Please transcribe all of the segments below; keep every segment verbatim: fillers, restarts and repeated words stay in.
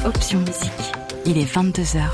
Option Musique. Il est vingt-deux heures.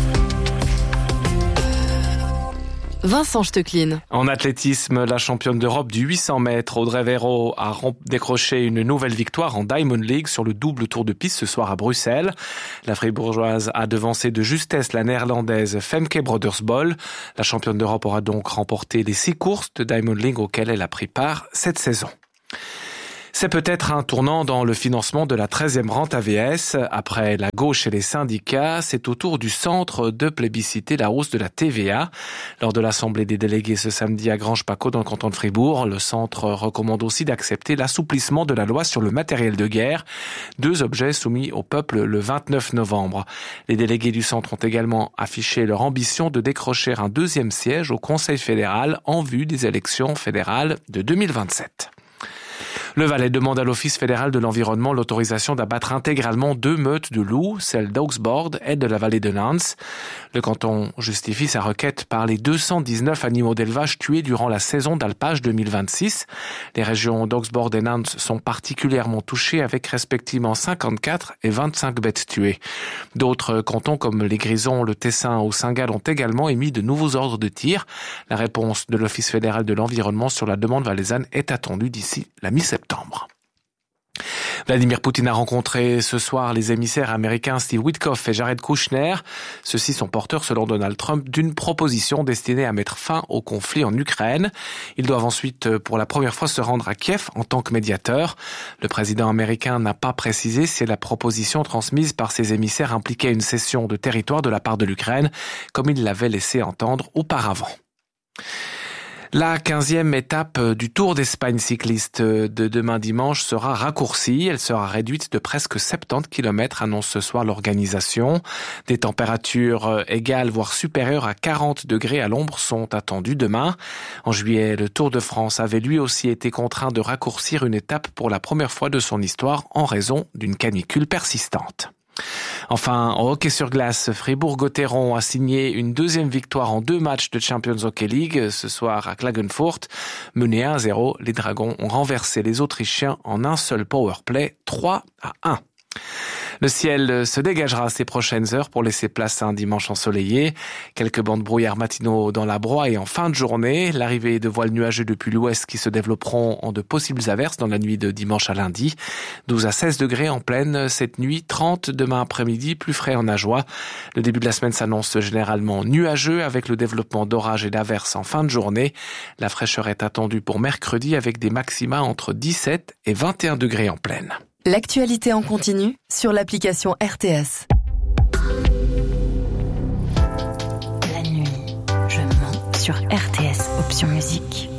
Vincent Stecklin. En athlétisme, la championne d'Europe du huit cents mètres, Audrey Verreaux, a décroché une nouvelle victoire en Diamond League sur le double tour de piste ce soir à Bruxelles. La Fribourgeoise a devancé de justesse la néerlandaise Femke Brodersbol. La championne d'Europe aura donc remporté les six courses de Diamond League auxquelles elle a pris part cette saison. C'est peut-être un tournant dans le financement de la treizième rente A V S. Après la gauche et les syndicats, c'est au tour du centre de plébisciter la hausse de la T V A. Lors de l'Assemblée des délégués ce samedi à Granges-Paco dans le canton de Fribourg, le centre recommande aussi d'accepter l'assouplissement de la loi sur le matériel de guerre, deux objets soumis au peuple le vingt-neuf novembre. Les délégués du centre ont également affiché leur ambition de décrocher un deuxième siège au Conseil fédéral en vue des élections fédérales de deux mille vingt-sept. Le Valais demande à l'Office fédéral de l'environnement l'autorisation d'abattre intégralement deux meutes de loups, celle d'Augsbourg et de la vallée de Nans. Le canton justifie sa requête par les deux cent dix-neuf animaux d'élevage tués durant la saison d'alpage deux mille vingt-six. Les régions d'Augsbourg et Nans sont particulièrement touchées avec respectivement cinquante-quatre et vingt-cinq bêtes tuées. D'autres cantons comme les Grisons, le Tessin ou Saint-Gall ont également émis de nouveaux ordres de tir. La réponse de l'Office fédéral de l'environnement sur la demande valaisanne est attendue d'ici la mi-septembre. Vladimir Poutine a rencontré ce soir les émissaires américains Steve Witkoff et Jared Kushner. Ceux-ci sont porteurs, selon Donald Trump, d'une proposition destinée à mettre fin au conflit en Ukraine. Ils doivent ensuite, pour la première fois, se rendre à Kiev en tant que médiateurs. Le président américain n'a pas précisé si la proposition transmise par ses émissaires impliquait une cession de territoire de la part de l'Ukraine, comme il l'avait laissé entendre auparavant. La quinzième étape du Tour d'Espagne cycliste de demain dimanche sera raccourcie. Elle sera réduite de presque soixante-dix kilomètres, annonce ce soir l'organisation. Des températures égales, voire supérieures à quarante degrés à l'ombre sont attendues demain. En juillet, le Tour de France avait lui aussi été contraint de raccourcir une étape pour la première fois de son histoire en raison d'une canicule persistante. Enfin, en hockey sur glace, Fribourg-Gotteron a signé une deuxième victoire en deux matchs de Champions Hockey League. Ce soir à Klagenfurt, menés un à zéro, les Dragons ont renversé les Autrichiens en un seul powerplay, trois à un. Le ciel se dégagera ces prochaines heures pour laisser place à un dimanche ensoleillé. Quelques bancs de brouillard matinaux dans la broie et en fin de journée. L'arrivée de voiles nuageux depuis l'ouest qui se développeront en de possibles averses dans la nuit de dimanche à lundi. douze à seize degrés en pleine cette nuit, trente demain après-midi, plus frais en Ajoie. Le début de la semaine s'annonce généralement nuageux avec le développement d'orages et d'averses en fin de journée. La fraîcheur est attendue pour mercredi avec des maxima entre dix-sept et vingt et un degrés en pleine. L'actualité en continu sur l'application R T S. La nuit, je mens sur R T S Option Musique.